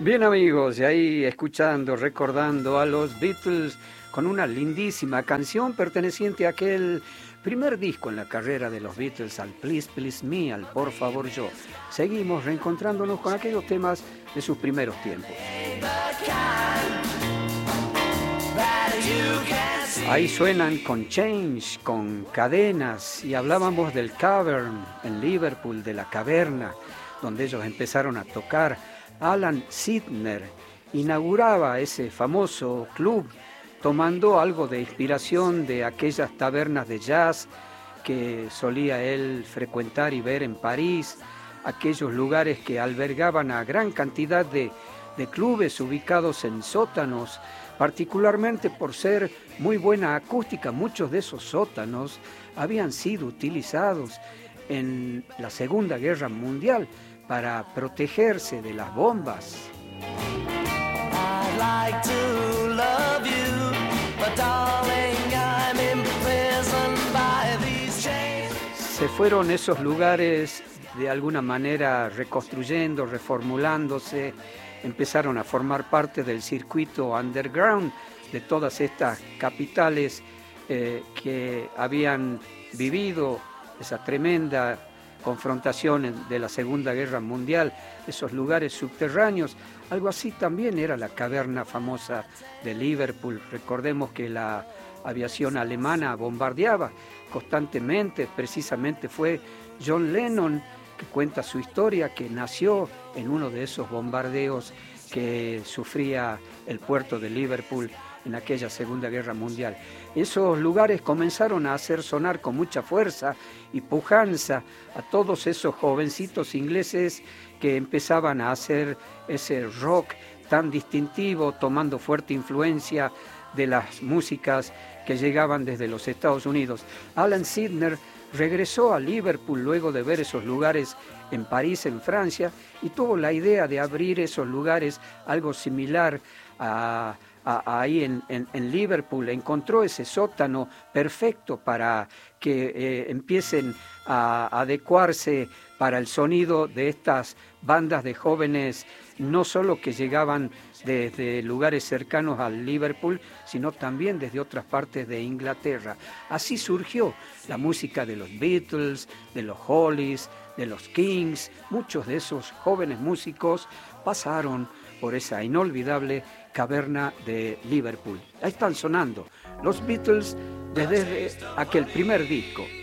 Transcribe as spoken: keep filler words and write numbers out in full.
Bien amigos, y ahí escuchando, recordando a los Beatles con una lindísima canción perteneciente a aquel primer disco en la carrera de los Beatles, al Please Please Me, al Por Favor Yo. Seguimos reencontrándonos con aquellos temas de sus primeros tiempos. Ahí suenan con Change, con Cadenas, y hablábamos del Cavern en Liverpool, de la caverna, donde ellos empezaron a tocar. Alan Sidner inauguraba ese famoso club tomando algo de inspiración de aquellas tabernas de jazz que solía él frecuentar y ver en París, aquellos lugares que albergaban a gran cantidad de, de clubes ubicados en sótanos, particularmente por ser muy buena acústica. Muchos de esos sótanos habían sido utilizados en la Segunda Guerra Mundial para protegerse de las bombas. Se fueron esos lugares de alguna manera reconstruyendo, reformulándose, empezaron a formar parte del circuito underground de todas estas capitales eh, que habían vivido esa tremenda confrontación de la Segunda Guerra Mundial, esos lugares subterráneos. Algo así también era la caverna famosa de Liverpool. Recordemos que la aviación alemana bombardeaba constantemente. Precisamente fue John Lennon que cuenta su historia, que nació en uno de esos bombardeos que sufría el puerto de Liverpool en aquella Segunda Guerra Mundial. Esos lugares comenzaron a hacer sonar con mucha fuerza y pujanza a todos esos jovencitos ingleses que empezaban a hacer ese rock tan distintivo, tomando fuerte influencia de las músicas que llegaban desde los Estados Unidos. Alan Sidner regresó a Liverpool luego de ver esos lugares en París, en Francia, y tuvo la idea de abrir esos lugares, algo similar a... ahí en, en, en Liverpool. Encontró ese sótano perfecto para que eh, empiecen a, a adecuarse para el sonido de estas bandas de jóvenes, no solo que llegaban desde lugares cercanos al Liverpool, sino también desde otras partes de Inglaterra. Así surgió la música de los Beatles, de los Hollies, de los Kings. Muchos de esos jóvenes músicos pasaron por esa inolvidable caverna de Liverpool. Ahí están sonando los Beatles desde aquel primer disco.